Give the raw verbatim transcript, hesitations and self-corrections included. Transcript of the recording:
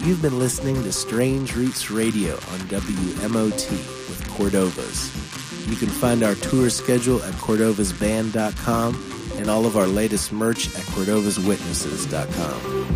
You've been listening to Strange Roots Radio on W M O T with Cordovas. You can find our tour schedule at cordovas band dot com and all of our latest merch at cordovas witnesses dot com.